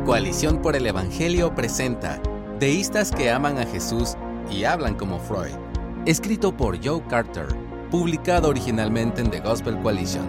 Coalición por el Evangelio presenta Deístas que aman a Jesús y hablan como Freud. Escrito por Joe Carter, publicado originalmente en The Gospel Coalition.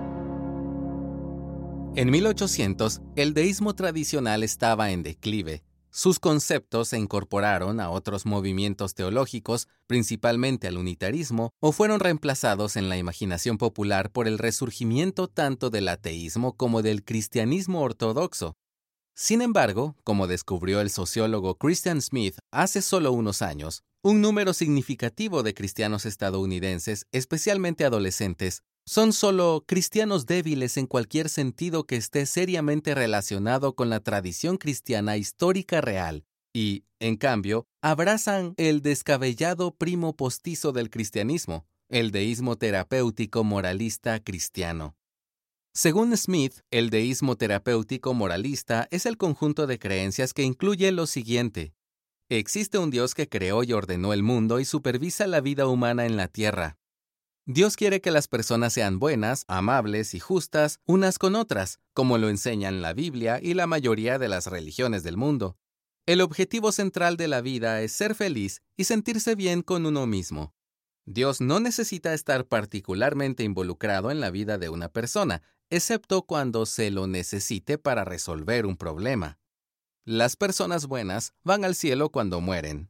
En 1800, el deísmo tradicional estaba en declive. Sus conceptos se incorporaron a otros movimientos teológicos, principalmente al unitarismo, o fueron reemplazados en la imaginación popular por el resurgimiento tanto del ateísmo como del cristianismo ortodoxo. Sin embargo, como descubrió el sociólogo Christian Smith hace solo unos años, un número significativo de cristianos estadounidenses, especialmente adolescentes, son solo cristianos débiles en cualquier sentido que esté seriamente relacionado con la tradición cristiana histórica real y, en cambio, abrazan el descabellado primo postizo del cristianismo, el deísmo terapéutico moralista cristiano. Según Smith, el deísmo terapéutico moralista es el conjunto de creencias que incluye lo siguiente. Existe un Dios que creó y ordenó el mundo y supervisa la vida humana en la tierra. Dios quiere que las personas sean buenas, amables y justas unas con otras, como lo enseñan la Biblia y la mayoría de las religiones del mundo. El objetivo central de la vida es ser feliz y sentirse bien con uno mismo. Dios no necesita estar particularmente involucrado en la vida de una persona, excepto cuando se lo necesite para resolver un problema. Las personas buenas van al cielo cuando mueren.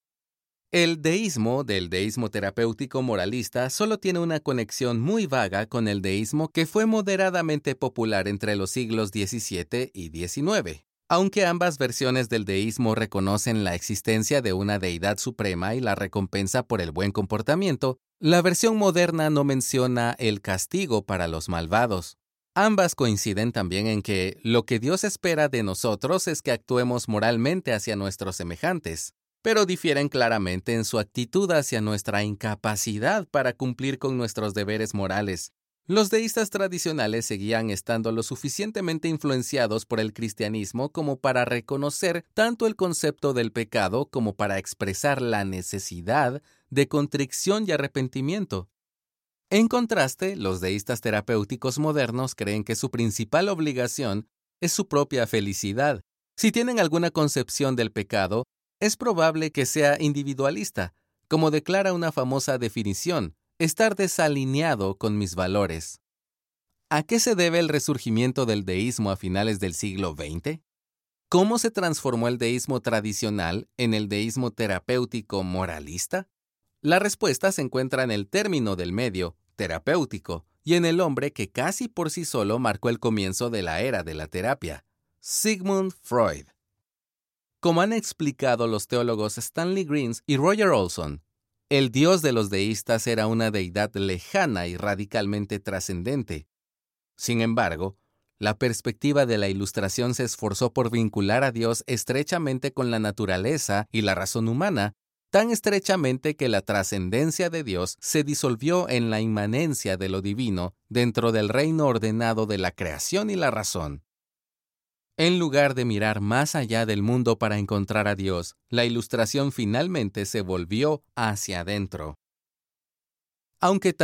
El deísmo del deísmo terapéutico moralista solo tiene una conexión muy vaga con el deísmo que fue moderadamente popular entre los siglos XVII y XIX. Aunque ambas versiones del deísmo reconocen la existencia de una deidad suprema y la recompensa por el buen comportamiento, la versión moderna no menciona el castigo para los malvados. Ambas coinciden también en que lo que Dios espera de nosotros es que actuemos moralmente hacia nuestros semejantes, pero difieren claramente en su actitud hacia nuestra incapacidad para cumplir con nuestros deberes morales. Los deístas tradicionales seguían estando lo suficientemente influenciados por el cristianismo como para reconocer tanto el concepto del pecado como para expresar la necesidad de contrición y arrepentimiento. En contraste, los deístas terapéuticos modernos creen que su principal obligación es su propia felicidad. Si tienen alguna concepción del pecado, es probable que sea individualista, como declara una famosa definición, estar desalineado con mis valores. ¿A qué se debe el resurgimiento del deísmo a finales del siglo XX? ¿Cómo se transformó el deísmo tradicional en el deísmo terapéutico moralista? La respuesta se encuentra en el término del medio, terapéutico, y en el hombre que casi por sí solo marcó el comienzo de la era de la terapia, Sigmund Freud. Como han explicado los teólogos Stanley Greens y Roger Olson, el Dios de los deístas era una deidad lejana y radicalmente trascendente. Sin embargo, la perspectiva de la Ilustración se esforzó por vincular a Dios estrechamente con la naturaleza y la razón humana, tan estrechamente que la trascendencia de Dios se disolvió en la inmanencia de lo divino dentro del reino ordenado de la creación y la razón. En lugar de mirar más allá del mundo para encontrar a Dios, la Ilustración finalmente se volvió hacia adentro. Aunque